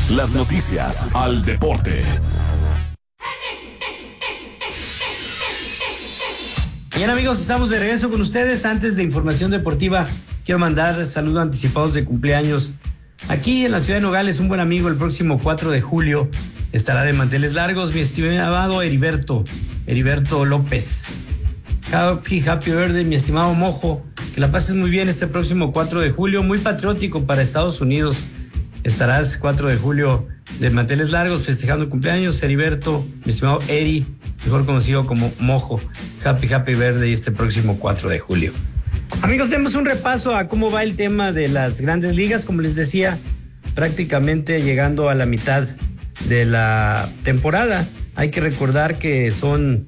las noticias al deporte. Bien, amigos, estamos de regreso con ustedes. Antes de información deportiva, quiero mandar saludos anticipados de cumpleaños. Aquí en la ciudad de Nogales, un buen amigo, el próximo 4 de julio estará de manteles largos, mi estimado Heriberto López. Happy birthday, mi estimado Mojo. Que la pases muy bien este próximo 4 de julio, muy patriótico para Estados Unidos. Estarás 4 de julio de manteles largos festejando cumpleaños. Heriberto, mi estimado Eri, mejor conocido como Mojo. Happy birthday este próximo 4 de julio. Amigos, demos un repaso a cómo va el tema de las grandes ligas. Como les decía, prácticamente llegando a la mitad de la temporada. Hay que recordar que son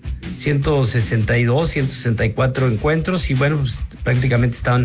162, 164 encuentros y bueno, pues prácticamente estaban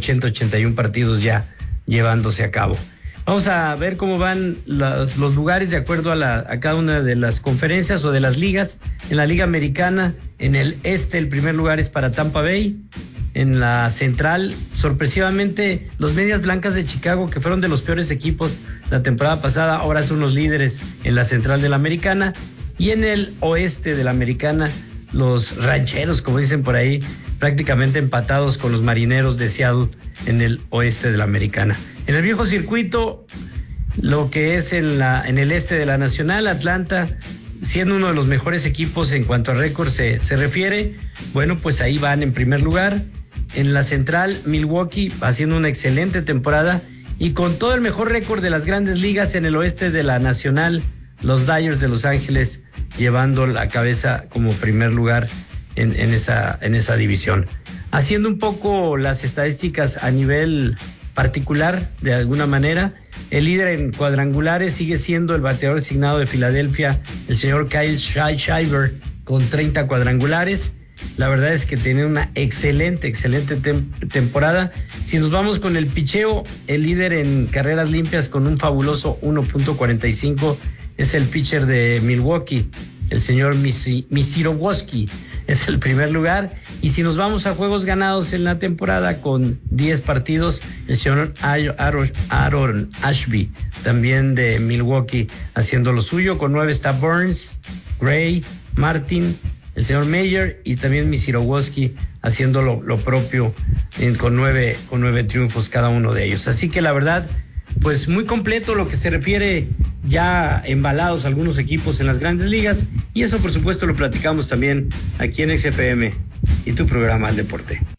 81 partidos ya llevándose a cabo. Vamos a ver cómo van los lugares de acuerdo a cada una de las conferencias o de las ligas. En la Liga Americana, en el este, el primer lugar es para Tampa Bay. En la central, sorpresivamente, los Medias Blancas de Chicago, que fueron de los peores equipos la temporada pasada, ahora son los líderes en la central de la Americana. Y en el oeste de la Americana, los Rancheros, como dicen por ahí, prácticamente empatados con los Marineros de Seattle en el oeste de la Americana. En el viejo circuito, lo que es en el este de la Nacional, Atlanta, siendo uno de los mejores equipos en cuanto a récord se refiere, bueno, pues ahí van en primer lugar. En la central, Milwaukee haciendo una excelente temporada y con todo el mejor récord de las grandes ligas. En el oeste de la Nacional, los Dodgers de Los Ángeles llevando la cabeza como primer lugar en esa división. Haciendo un poco las estadísticas a nivel particular, de alguna manera, el líder en cuadrangulares sigue siendo el bateador designado de Filadelfia, el señor Kyle Schreiber, con 30 cuadrangulares. La verdad es que tiene una excelente temporada. Si nos vamos con el picheo, el líder en carreras limpias con un fabuloso 1.45 es el pitcher de Milwaukee, el señor Misirowski, es el primer lugar. Y si nos vamos a juegos ganados en la temporada con 10 partidos, el señor Aaron Ashby, también de Milwaukee, haciendo lo suyo. Con 9 está Burns, Gray, Martin, el señor Mayer y también Misirowski haciendo lo propio con nueve triunfos cada uno de ellos. Así que la verdad, pues muy completo lo que se refiere, ya embalados algunos equipos en las grandes ligas, y eso por supuesto lo platicamos también aquí en XFM y tu programa El Deporte.